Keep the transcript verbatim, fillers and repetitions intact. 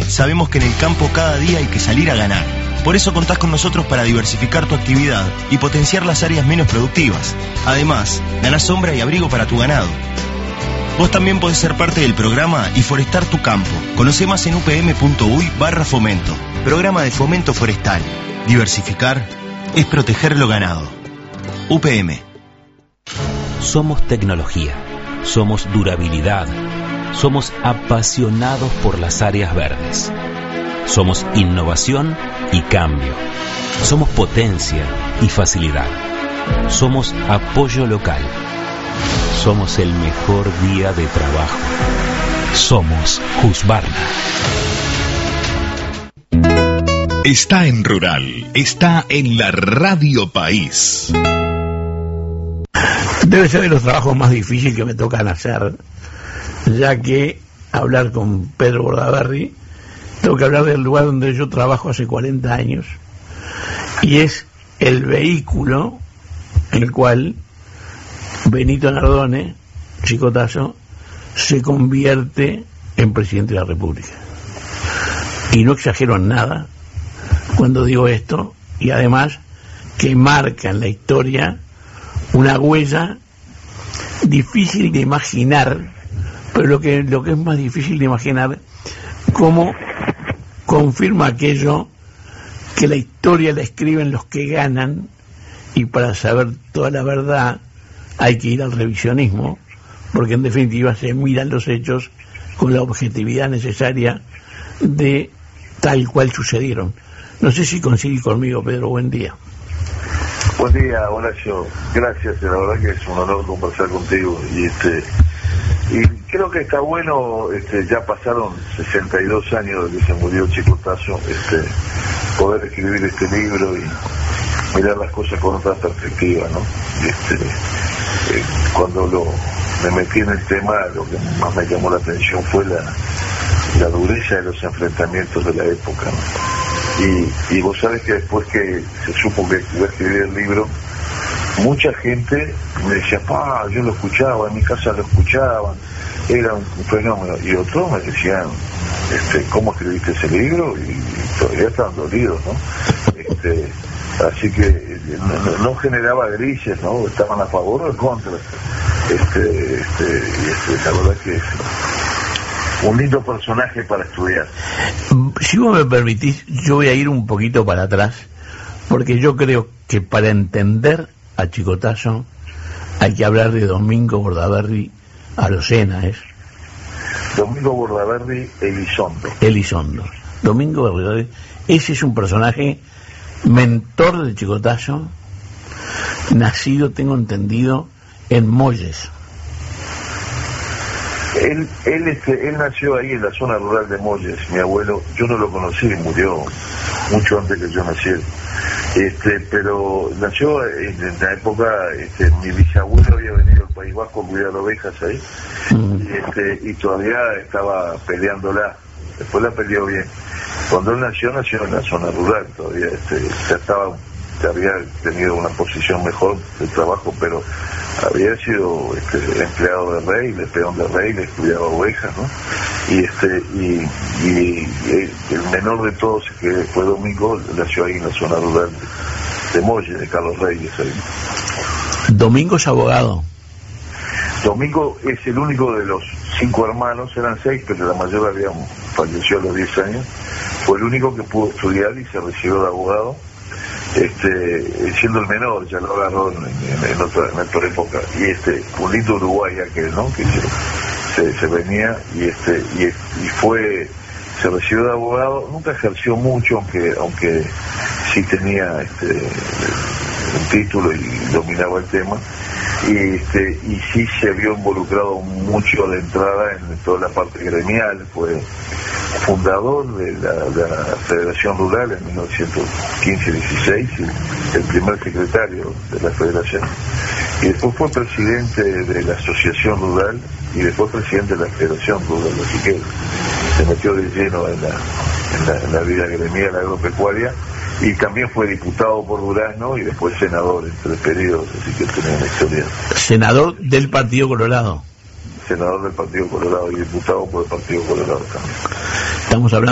sabemos que en el campo cada día hay que salir a ganar. Por eso contás con nosotros para diversificar tu actividad y potenciar las áreas menos productivas. Además, ganás sombra y abrigo para tu ganado. Vos también podés ser parte del programa y forestar tu campo. Conocé más en upm.uy barra fomento. Programa de fomento forestal. Diversificar es proteger lo ganado. U P M. Somos tecnología. Somos durabilidad. Somos apasionados por las áreas verdes. Somos innovación y cambio. Somos potencia y facilidad. Somos apoyo local. Somos el mejor día de trabajo. Somos Husqvarna. Está en Rural, está en la Radio País. Debe ser de los trabajos más difíciles que me tocan hacer, ya que hablar con Pedro Bordaberry, tengo que hablar del lugar donde yo trabajo hace cuarenta años, y es el vehículo en el cual Benito Nardone, Chicotazo, se convierte en presidente de la República. Y no exagero en nada cuando digo esto, y además que marca en la historia una huella difícil de imaginar, pero lo que, lo que es más difícil de imaginar, cómo confirma aquello que la historia la escriben los que ganan, y para saber toda la verdad hay que ir al revisionismo, porque en definitiva se miran los hechos con la objetividad necesaria de tal cual sucedieron. No sé si coincide conmigo, Pedro. Buen día. Buen día, Horacio. Gracias, la verdad que es un honor conversar contigo. Y este y creo que está bueno, este ya pasaron sesenta y dos años desde que se murió Chicotazo, este, poder escribir este libro y mirar las cosas con otra perspectiva, ¿no? Este, eh, cuando lo me metí en el tema, lo que más me llamó la atención fue la, la dureza de los enfrentamientos de la época, ¿no? Y, y vos sabés que después que se supo que iba a escribir el libro, mucha gente me decía, pa, yo lo escuchaba, en mi casa lo escuchaban, era un fenómeno. Y otros me decían, este, ¿cómo escribiste ese libro? Y, y todavía estaban dolidos, ¿no? Este, así que no, no generaba grises, ¿no? Estaban a favor o en contra. Este, este, y este, la verdad que es un lindo personaje para estudiar. Si vos me permitís, yo voy a ir un poquito para atrás, porque yo creo que para entender a Chicotazo hay que hablar de Domingo Bordaberry Arocena, ¿es? Domingo Bordaberry Elizondo. Elizondo. Domingo Bordaberry, ese es un personaje mentor de Chicotazo, nacido, tengo entendido, en Molles. Él, él, este, él nació ahí en la zona rural de Molles, mi abuelo. Yo no lo conocí, murió mucho antes que yo naciera. Este, pero nació en, en la época, este, mi bisabuelo había venido al País Vasco a cuidar ovejas ahí, mm. y, este, y todavía estaba peleándola. Después la peleó bien. Cuando él nació, nació en la zona rural, todavía este, ya estaba, ya había tenido una posición mejor de trabajo, pero había sido este, empleado de rey, de peón de rey, le cuidaba ovejas, ¿no? Y este y, y, y el menor de todos, que fue Domingo, nació ahí en la zona rural de, de Molles, de Carlos Reyes ahí. Domingo es abogado. Domingo es el único de los cinco hermanos, eran seis, pero la mayor había falleció a los diez años. Fue el único que pudo estudiar y se recibió de abogado. Este, siendo el menor, ya lo agarró en, en, en, otra, en otra época, y este, un lindo Uruguay aquel, ¿no? Que se, se, se venía y este, y, y fue, se recibió de abogado, nunca ejerció mucho, aunque, aunque sí tenía este, un título y dominaba el tema, y este, y sí se vio involucrado mucho de entrada en toda la parte gremial, fue fundador de la, de la Federación Rural en mil novecientos quince dieciséis, el primer secretario de la Federación, y después fue presidente de la Asociación Rural y después presidente de la Federación Rural, así que se metió de lleno en la, en la, en la vida gremial agropecuaria, y también fue diputado por Durazno y después senador en tres periodos, así que tenía una historia. Senador del Partido Colorado. Senador del Partido Colorado y diputado por el Partido Colorado también. Estamos hablando